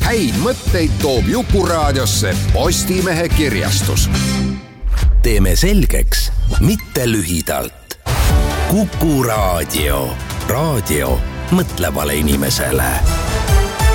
häid mõtteid toob Jukuraadiosse Postimehe kirjastus. Teeme selgeks, mitte lühidalt. Kuku Raadio. Raadio mõtlevale inimesele.